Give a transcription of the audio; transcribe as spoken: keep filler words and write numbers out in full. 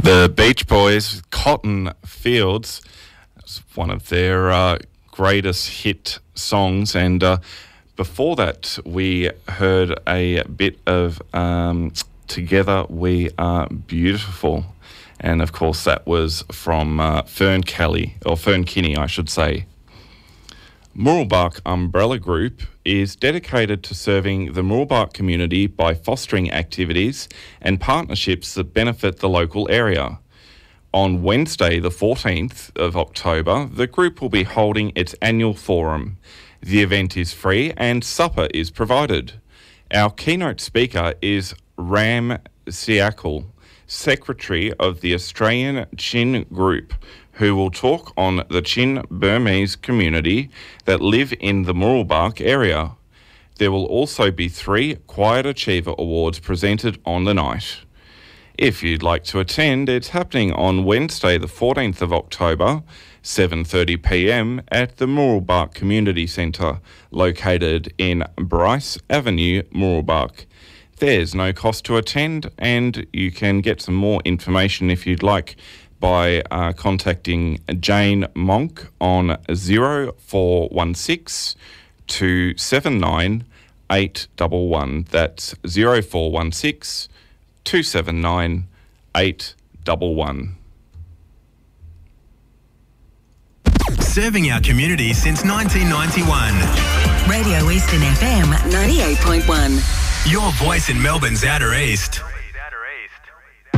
The Beach Boys, Cotton Fields, it's one of their uh, greatest hit songs. And uh, before that, we heard a bit of um, Together We Are Beautiful. And, of course, that was from uh, Fern Kelly, or Fern Kinney, I should say. Mooroolbark Umbrella Group is dedicated to serving the Mooroolbark community by fostering activities and partnerships that benefit the local area. On Wednesday, the fourteenth of October, the group will be holding its annual forum. The event is free and supper is provided. Our keynote speaker is Ram Siakal, Secretary of the Australian Chin Group, who will talk on the Chin Burmese community that live in the Mooroolbark area. There will also be three Quiet Achiever Awards presented on the night. If you'd like to attend, it's happening on Wednesday the fourteenth of October, seven thirty p m at the Mooroolbark Community Centre, located in Bryce Avenue, Mooroolbark. There's no cost to attend, and you can get some more information if you'd like by uh, contacting Jane Monk on zero four one six, two seven nine, eight one one. That's zero four one six, two seven nine, eight one one. Serving our community since nineteen ninety-one. Radio Eastern F M ninety-eight point one. Your voice in Melbourne's Outer East.